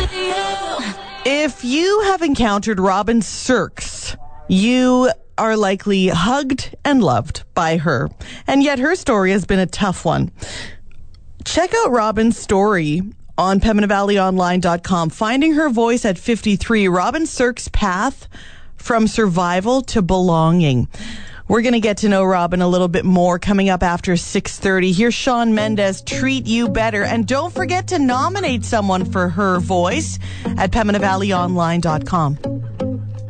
If you have encountered Robin Sirks, you are likely hugged and loved by her. And yet her story has been a tough one. Check out Robin's story on PembinaValleyOnline.com. Finding her voice at 53, Robin Sirks' path from survival to belonging. We're going to get to know Robin a little bit more coming up after 6:30. Here's Shawn Mendes, Treat You Better. And don't forget to nominate someone for her voice at PembinaValleyOnline.com.